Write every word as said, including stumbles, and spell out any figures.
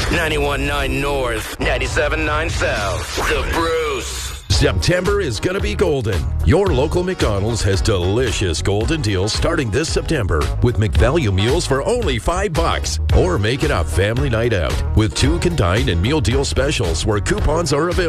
ninety-one point nine North, ninety-seven point nine South. The Bruce. September is going to be golden. Your local McDonald's has delicious golden deals starting this September with McValue meals for only five bucks. Or make it a family night out with two can dine and meal deal specials where coupons are available.